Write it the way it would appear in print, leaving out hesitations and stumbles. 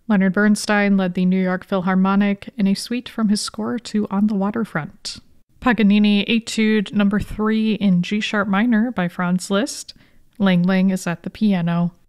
Leonard Bernstein led the New York Philharmonic in a suite from his score to On the Waterfront. Paganini Etude No. 3 in G-sharp minor by Franz Liszt. Lang Lang is at the piano.